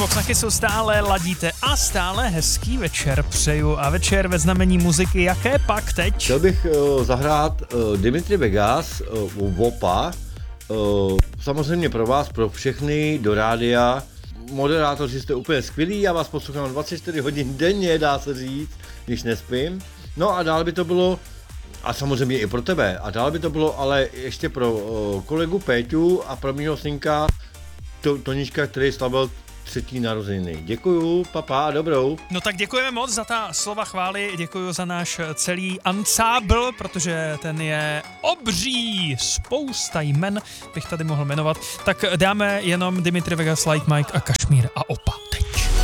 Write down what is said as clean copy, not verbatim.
Box na Kissu stále ladíte a stále hezký večer přeju. A večer ve znamení muziky, jaké pak teď? Chtěl bych zahrát Dimitri Vegas, Vopa, samozřejmě pro vás, pro všechny, do rádia. Moderátoři jste úplně skvělí, já vás poslouchám 24 hodin denně, dá se říct, když nespím. No a dál by to bylo, a samozřejmě i pro tebe, a dál by to bylo ale ještě pro kolegu Péťu a pro mýho synka Tonička, který slavil 3. narozeniny. Děkuju, papa a dobrou. No tak děkujeme moc za ta slova chvály, děkuju za náš celý ansábl, protože ten je obří, spousta jmen bych tady mohl jmenovat. Tak dáme jenom Dimitri Vegas, Like Mike a Kašmír a Opa.